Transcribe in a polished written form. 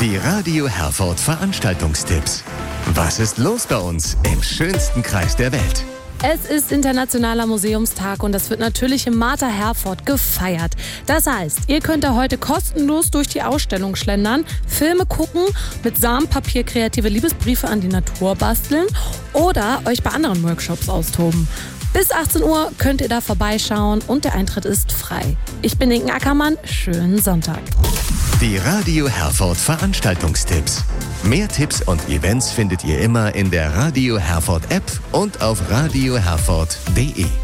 Die Radio Herford Veranstaltungstipps. Was ist los bei uns im schönsten Kreis der Welt? Es ist Internationaler Museumstag und das wird natürlich im Mater Herford gefeiert. Das heißt, ihr könnt da heute kostenlos durch die Ausstellung schlendern, Filme gucken, mit Samenpapier kreative Liebesbriefe an die Natur basteln oder euch bei anderen Workshops austoben. Bis 18 Uhr könnt ihr da vorbeischauen und der Eintritt ist frei. Ich bin Inken Ackermann, schönen Sonntag. Die Radio Herford Veranstaltungstipps. Mehr Tipps und Events findet ihr immer in der Radio Herford App und auf radioherford.de.